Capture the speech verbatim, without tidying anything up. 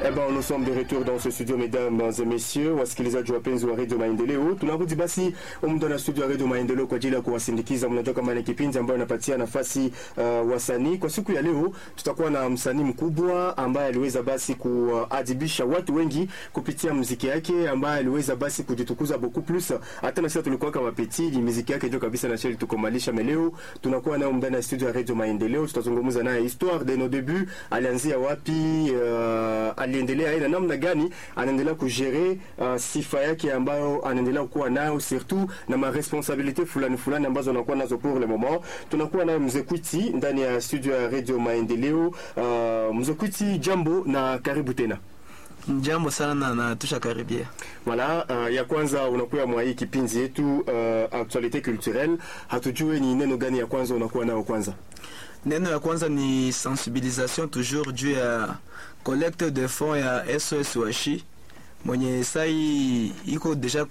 Eh ben, nous sommes de retour dans ce studio, mesdames et messieurs, wasikilizaji wapenzi wa Radio Maendeleo. Tunarudi basi humu na studio ya Radio Maendeleo kwa ajili ya kuwasindikiza. Mnajua kama ni kipindi ambayo inapatia nafasi uh, wasanii. Kwa siku ya leo tutakuwa na msanii mkubwa ambaye aliweza basi kuadhibisha watu wengi kupitia muziki yake, ambaye aliweza basi kujitukuza beaucoup plus. Hata na sisi tulikuwa kama petit, muziki yake ndio kabisa na sheli tukomalisha meleo. Tunakuwa nao ndani ya studio ya Radio Maendeleo, tutazungumza naye histoire de nos débuts, alianzia wapi, uh, aliendelea aina namna gani, anaendelea kujere uh, sifa yake ambayo anaendelea kuwa nayo, surtout na ma responsabilité fulani fulani ambazo anakuwa nazo pour le moment. Tunakuwa na Mzee Kwiti ndani ya studio ya Radio Maendeleo. Uh, Mzee Kwiti, jambo na karibu tena. Jambo sana na natusha karibia. Voilà, uh, ya kwanza unakuwa mwa hii kipindi yetu uh, actualité culturelle. Hatujue ni neno gani ya kwanza unakuwa nao kwanza? Neno ya kwanza ni sensibilisation toujours juu ya collecte de fonds ya S O S Washi mwenye sai iko deja